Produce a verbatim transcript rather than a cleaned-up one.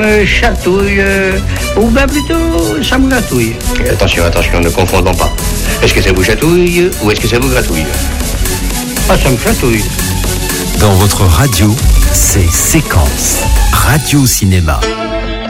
Euh, chatouille, euh, ou bien plutôt ça me gratouille. Attention, attention, ne confondons pas. Est-ce que ça vous chatouille ou est-ce que ça vous gratouille? Ah, ça me chatouille. Dans votre radio, c'est Séquence Radio Cinéma.